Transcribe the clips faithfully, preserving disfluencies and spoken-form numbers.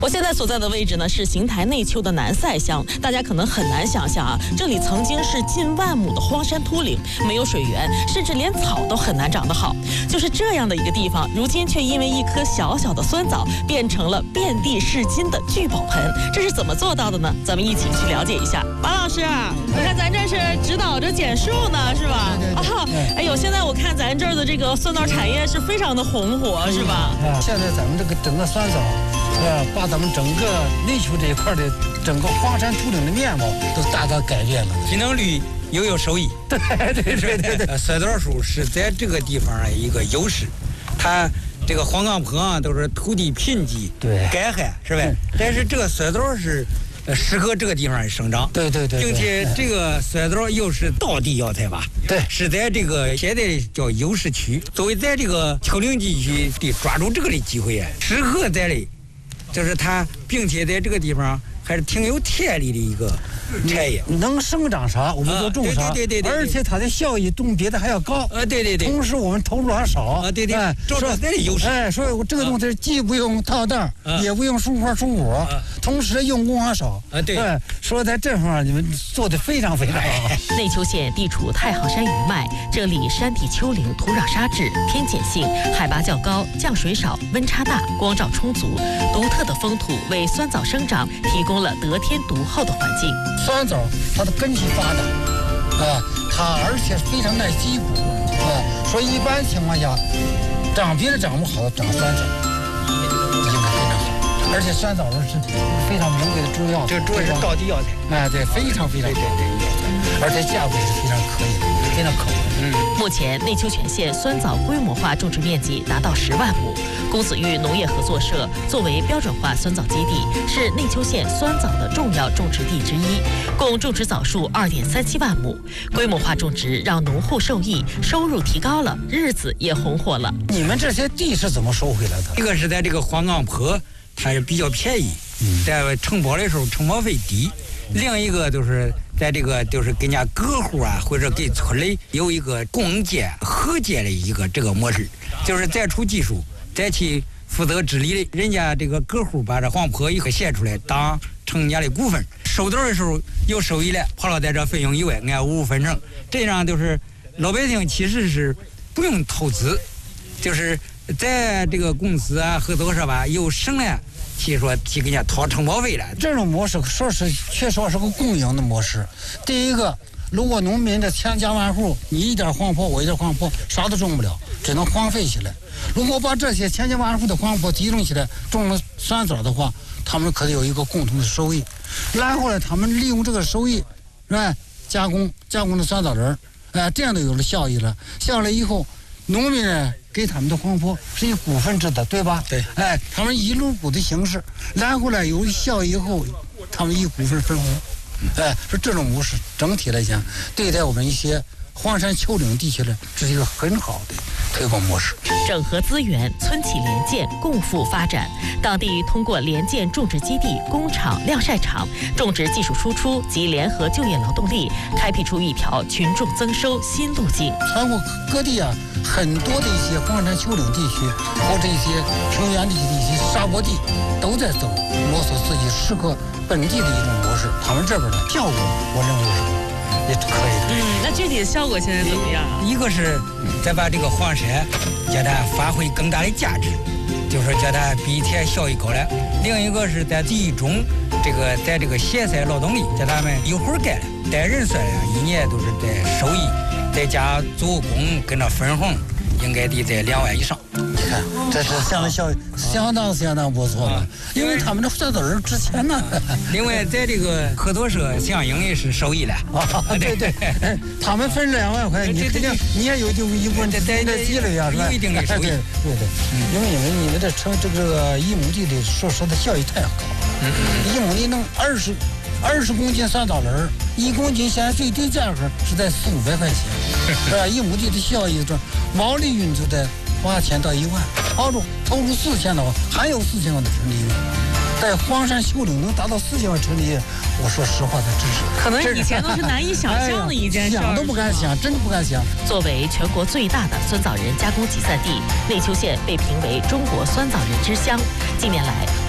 我现在所在的位置呢是邢台内丘的南赛乡，大家可能很难想象啊，这里曾经是近万亩的荒山秃岭，没有水源，甚至连草都很难长得好。就是这样的一个地方，如今却因为一颗小小的酸枣，变成了遍地是金的聚宝盆。这是怎么做到的呢？咱们一起去了解一下。马老师，我看咱这是指导着剪树呢，是吧？ 对对对哦，哎呦，现在我看咱这儿的这个酸枣产业是非常的红火，是吧？ 啊，现在咱们这个整个酸枣，呃，把咱们整个内丘这一块的整个荒山秃岭的面貌都大大改变了， 既能绿又有收益。 对对对对对。 酸枣树是在这个地方的一个优势，它这个黄冈坡啊都是土地贫瘠、 对干旱，是吧？但是这个酸枣是呃适合这个地方生长， 对对对， 并且这个酸枣又是道地药材吧？ 对， 是在这个现在叫优势区，作为在这个丘陵地区得抓住这个的机会啊，适合在的。就是它，并且在这个地方还是挺有潜力的一个产业， 能生长啥我们都种啥， 啊、对对对对对， 而且它的效益比别的还要高。 啊，对对对。同时我们投入还少。 啊，对对。 哎， 找到咱的优势。 哎，所以我这个东西既不用套袋，啊、也不用疏花疏果，啊、同时用工还少。 啊，对。 哎，说在这方面你们做的非常非常好。 内丘县地处太行山余脉，这里山地丘陵，土壤沙质，偏碱性，海拔较高，降水少，温差大，光照充足，独特的风土为酸枣生长提供了得天独厚的环境。 酸枣它的根系发达，啊，它而且非常耐积谷，啊，所以一般情况下，长别的长不好，长酸枣应该非常好。而且酸枣是非常名贵的中药， 这主要是道地药材， 哎，对，非常非常对对对，而且价格也是非常可以的，非常可观。 嗯，目前内丘全县酸枣规模化种植面积达到十万亩。公子峪农业合作社作为标准化酸枣基地，是内丘县酸枣的重要种植地之一，共种植枣树二点三七万亩。规模化种植让农户受益，收入提高了，日子也红火了。 你们这些地是怎么收回来的？ 一个是在这个黄冈坡，它是比较便宜，嗯、在承包的时候承包费低；另一个就是在这个就是给人家各户啊，或者给村里有一个共建合建的一个这个模式，就是再出技术。再去负责治理的，人家这个各户把这黄坡一个献出来当成人家的股份，收到的时候有收益了，跑了在这费用以外按五五分成，这样就是老百姓其实是不用投资，就是在这个公司啊合作社吧又省了去说去给人家掏承包费了。 这种模式说是确实是个共赢的模式。第一个，如果农民的千家万户，你一点黄坡我一点黄坡，啥都种不了，只能荒废起来。如果把这些千家万户的黄坡集中起来，种了酸枣的话，他们可以有一个共同的收益。然后呢，他们利用这个收益，是吧？加工加工的酸枣仁，哎、呃，这样就有了效益了。效益以后，农民呢给他们的黄坡是以股份制的，对吧？ 对。 哎，他们以入股的形式，然后呢有效益以后，他们以股份分红。哎，说这种模式整体来讲，对待我们一些荒山丘陵地区呢，这是一个很好的推广模式。 整合资源，村企联建，共富发展。当地通过联建种植基地、工厂、晾晒场、种植技术输出及联合就业劳动力，开辟出一条群众增收新路径。 全国各地啊，很多的一些荒山丘陵地区或者一些平原地区的一些沙坡地，都在走摸索自己适合本地的一种模式。他们这边的效果，我认为是也可以的。 嗯，那具体的效果现在怎么样啊？ 一个是再把这个黄山叫它发挥更大的价值，就是叫它比以前效益高了；另一个是在集中这个在这个闲散劳动力，叫他们有活干了，单人算量一年都是在收益，再加做工跟着分红，应该得在两万以上。 你看，这是相当效益相当相当不错了，啊、因为他们的酸枣仁值钱呢。 另外，在这个合作社相应也是收益了。 啊，对对，他们分两万块，你肯定你也有一一部分的积累啊，是吧？ 有一定的收益。 对对对，因为你们你们这成这个一亩地的，说实的效益太高了。嗯嗯。一亩地能二十二十公斤酸枣仁，一公斤现在最低价格是在四五百块钱，是吧？一亩地的效益这毛利润就在八千到一万，澳洲投入四千的话，还有四千万的纯利润。在荒山丘陵能达到四千万纯利润，我说实话，这真是可能以前都是难以想象的一件事， 哎、想都不敢想，真不敢想。 作为全国最大的酸枣仁加工集散地，内丘县被评为中国酸枣仁之乡。近年来，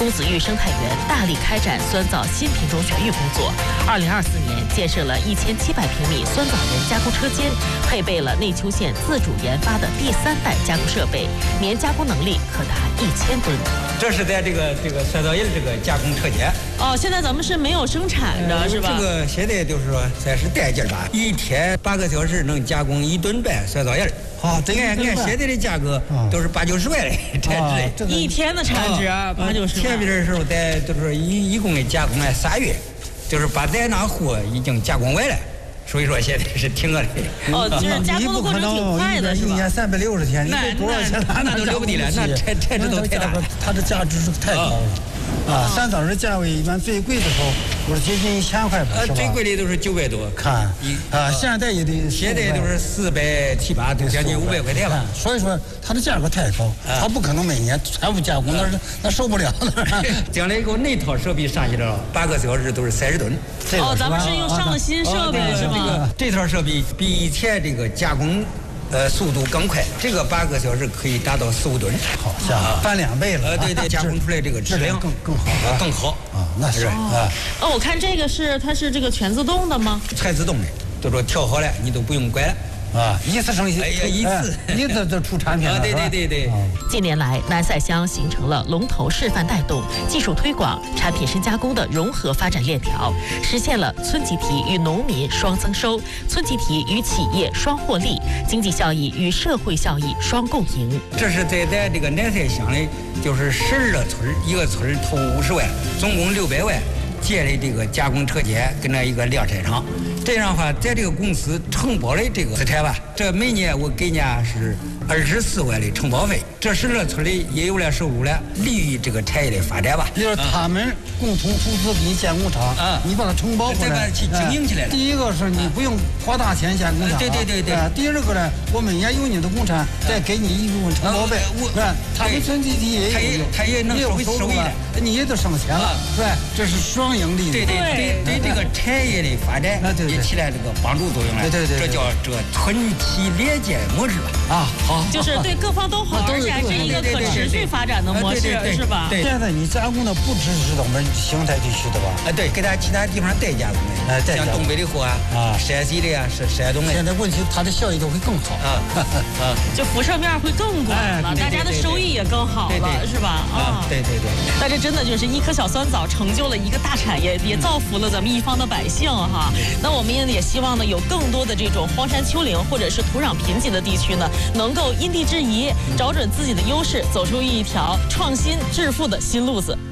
公子峪生态园大力开展酸枣新品种选育工作。二零二四年建设了一千七百平米酸枣仁加工车间，配备了内丘县自主研发的第三代加工设备，年加工能力可达一千吨。 这是在这个这个酸枣叶这个加工车间。 哦，现在咱们是没有生产的， 呃、 是吧？ 这个现在就是说算是代劲儿吧，一天八个小时能加工一吨半酸枣叶。 好， 这按按现在的价格都是八九十万嘞，这这一天的产值八九十万。 前边的时候在就是一一共的加工了仨月，就是把咱那货已经加工完了。所以说现在是挺饿的。 哦，就是加工的过程挺快的，是吧？ 一年三百六十天，你得多少钱？ 那都了不得了，那产产值都太大， 它的价值是太高了。啊，酸枣仁价位一般最贵的时候，不是接近一千块吧？ 呃，最贵的都是九百多。 看，啊，现在也得， 现在都是四百七八，都将近五百块钱了。 所以说它的价格太高，它不可能每年全部加工，那是那受不了的。 将来以后那套设备上去了，八个小时都是三十吨。 哦，咱们是又上了新设备是吗？ 这套设备比以前这个加工。呃，速度更快，这个八个小时可以达到四五吨， 好像翻两倍了。 呃，对对，加工出来这个质量更更好， 更好啊，那是啊。 哦，我看这个是它是这个全自动的吗？ 全自动的，就说调好了，你都不用管了。 啊，一次生息， 哎呀，一次一次就出产品了， 对对对对。 近年来，南赛乡形成了龙头示范带动、技术推广、产品深加工的融合发展链条，实现了村集体与农民双增收、村集体与企业双获利、经济效益与社会效益双共赢。 这是在咱这个南赛乡里，就是十二个村，一个村投五十万，总共六百万。建立这个加工车间跟那一个量产厂，这样的话，在这个公司承包的这个资产吧，这每年我给人家是二十四万的承包费，这十二村里也有了收入了，利于这个产业的发展吧。 就是他们共同出资给你建工厂，啊，你把它承包过来， 去经营起来了。 第一个是你不用花大钱建工厂， 对对对对。 第二个呢，我每年有你的工厂，再给你一部分承包费，是吧？他们村集体也有， 他也能收收益的， 你也都省钱了，是吧？这是双赢利。 对对对，对这个产业的发展也起来这个帮助作用了。 对对对， 这叫这村企联建模式吧？ 啊，好， 就是对各方都好，而且还是一个可持续发展的模式，是吧？ 对。现在你加工的不只是我们邢台地区的吧？ 啊，对，给他其他地方代加工的， 哎， 像东北的货啊，啊，山西的呀，是山东的。 现在问题它的效益都会更好啊啊， 就辐射面会更广了，大家的收益也更好了，是吧？ 啊，对对对。 但这真的就是一颗小酸枣成就了一个大产业，也造福了咱们一方的百姓哈。那我们也希望呢，有更多的这种荒山丘陵或者是土壤贫瘠的地区呢，能够因地制宜，找准自己的优势，走出一条创新致富的新路子。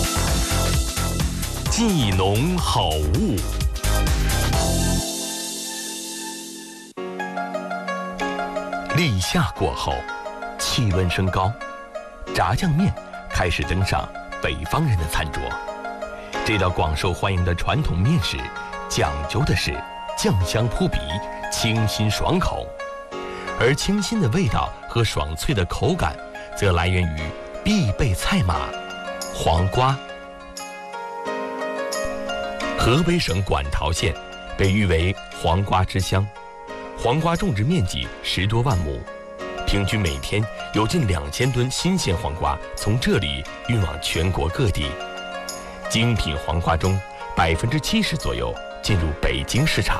技农好物。立夏过后，气温升高，炸酱面开始登上北方人的餐桌。这道广受欢迎的传统面食，讲究的是酱香扑鼻、清新爽口，而清新的味道和爽脆的口感，则来源于必备菜码——黄瓜。河北省馆陶县被誉为黄瓜之乡，黄瓜种植面积十多万亩，平均每天有近两千吨新鲜黄瓜从这里运往全国各地。精品黄瓜中，百分之七十左右进入北京市场。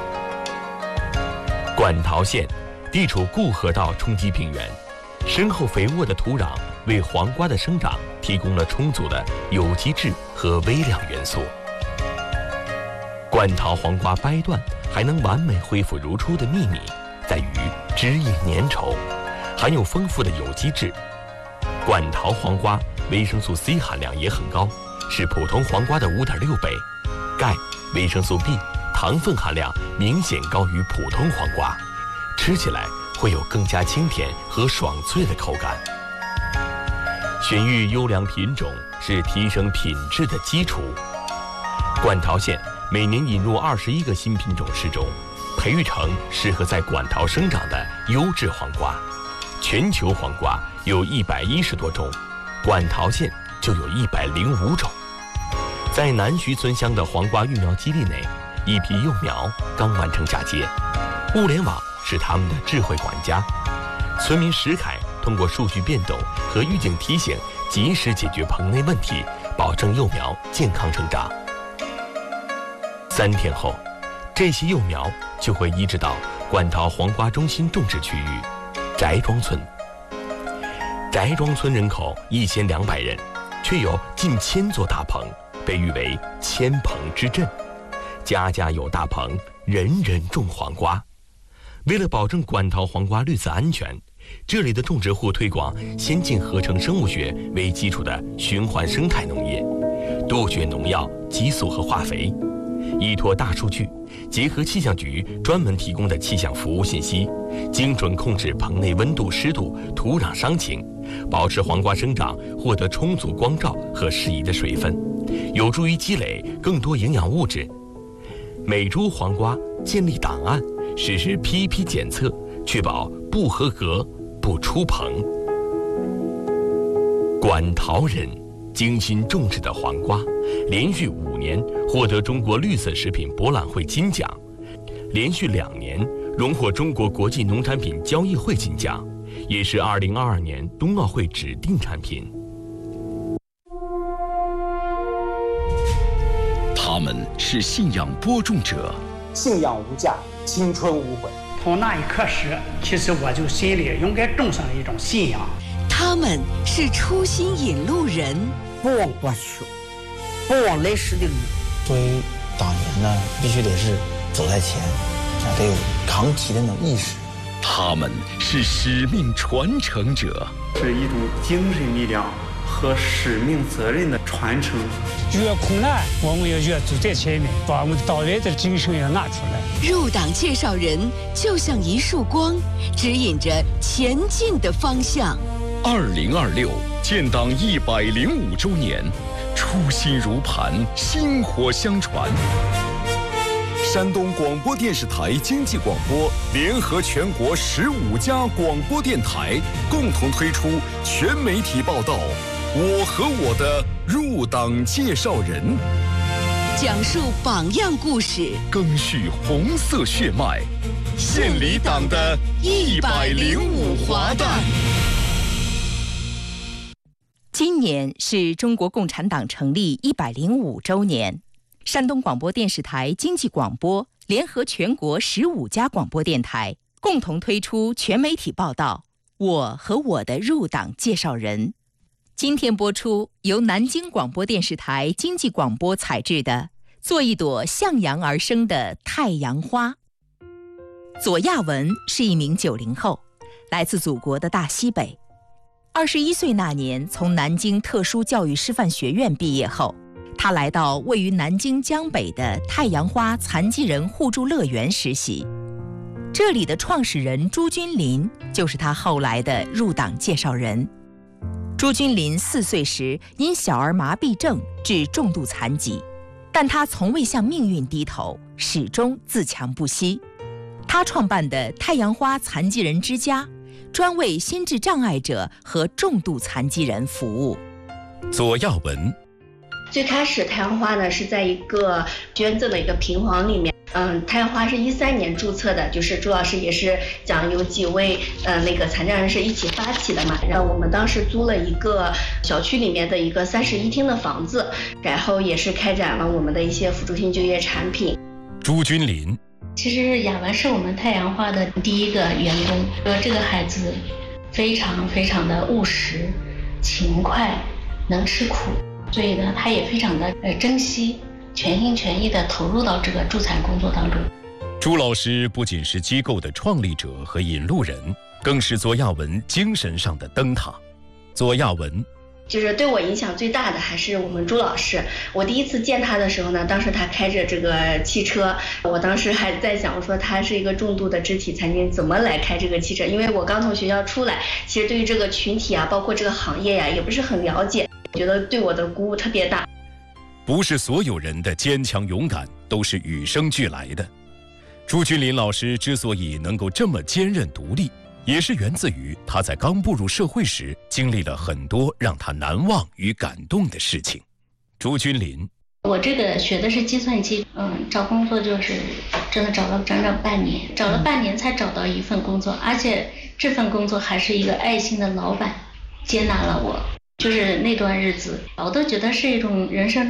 馆陶县地处固河道冲积平原，深厚肥沃的土壤为黄瓜的生长提供了充足的有机质和微量元素。馆陶黄瓜掰断还能完美恢复如初的秘密，在于汁液粘稠，含有丰富的有机质。馆陶黄瓜维生素 C 含量也很高，是普通黄瓜的 五点六倍，钙、维生素 B、糖分含量明显高于普通黄瓜，吃起来会有更加清甜和爽脆的口感。选育优良品种是提升品质的基础。馆陶县每年引入二十一个新品种试种，培育成适合在馆陶生长的优质黄瓜。全球黄瓜有一百一十多种，馆陶县就有一百零五种。在南徐村乡的黄瓜育苗基地内，一批幼苗刚完成嫁接，物联网是他们的智慧管家。村民石凯通过数据变动和预警提醒， 及时解决棚内问题，保证幼苗健康成长。三天后，这些幼苗就会移植到馆陶黄瓜中心种植区域翟庄村。翟庄村人口一千两百人，却有近千座大棚，被誉为千棚之镇。家家有大棚，人人种黄瓜。为了保证馆陶黄瓜绿色安全，这里的种植户推广先进合成生物学为基础的循环生态农业，杜绝农药、激素和化肥。依托大数据，结合气象局专门提供的气象服务信息，精准控制棚内温度、湿度、土壤伤情，保持黄瓜生长获得充足光照和适宜的水分，有助于积累更多营养物质。每株黄瓜建立档案，实施批批检测，确保不合格不出棚。馆陶人精心种植的黄瓜，连续五年获得中国绿色食品博览会金奖，连续两年荣获中国国际农产品交易会金奖，也是二零二二年冬奥会指定产品。 他们是信仰播种者， 信仰无价，青春无悔。 从那一刻始，其实我就心里应该种上了一种信仰。 他们是初心引路人， 不忘过去，不忘来时的路。 作为党员呢，必须得是走在前，得有扛旗的那种意识。 他们是使命传承者， 是一种精神力量和使命责任的传承。 越苦难，我们要越走在前面，把我们的党员的精神要拿出来。 入党介绍人就像一束光，指引着前进的方向。 二零二六建党一百零五周年，初心如磐，薪火相传。山东广播电视台经济广播联合全国十五家广播电台共同推出全媒体报道《我和我的入党介绍人》， 讲述榜样故事， 赓续红色血脉，献礼党的一百零五华诞。 今年是中国共产党成立一百零五周年，山东广播电视台经济广播联合全国十五家广播电台共同推出全媒体报道《我和我的入党介绍人》。今天播出由南京广播电视台经济广播采制的《做一朵向阳而生的太阳花》。左亚文是一名九零后，来自祖国的大西北。二十一岁那年，从南京特殊教育师范学院毕业后，他来到位于南京江北的太阳花残疾人互助乐园实习。这里的创始人朱君林就是他后来的入党介绍人。朱君林四岁时因小儿麻痹症致重度残疾，但他从未向命运低头，始终自强不息。他创办的太阳花残疾人之家，专为心智障碍者和重度残疾人服务。 左亚文， 最开始太阳花呢是在一个捐赠的一个平房里面。嗯，太阳花是一三年注册的，就是朱老师也是讲有几位呃那个残障人士一起发起的嘛。然后我们当时租了一个小区里面的一个三室一厅的房子，然后也是开展了我们的一些辅助性就业产品。 朱君林， 其实亚文是我们太阳花的第一个员工，说这个孩子非常非常的务实、勤快、能吃苦，所以呢，他也非常的呃珍惜。全心全意地投入到这个助残工作当中。 朱老师不仅是机构的创立者和引路人，更是左亚文精神上的灯塔。左亚文就是对我影响最大的还是我们朱老师。我第一次见他的时候呢，当时他开着这个汽车，我当时还在想，我说他是一个重度的肢体残疾人，怎么来开这个汽车？因为我刚从学校出来，其实对于这个群体啊，包括这个行业呀、啊，也不是很了解，我觉得对我的鼓舞特别大。 不是所有人的坚强勇敢都是与生俱来的。朱君林老师之所以能够这么坚韧独立，也是源自于他在刚步入社会时经历了很多让他难忘与感动的事情。朱君林， 我这个学的是计算机，嗯，找工作就是真的找了整整半年，找了半年才找到一份工作，而且这份工作还是一个爱心的老板接纳了我。 就是那段日子，我都觉得是一种人生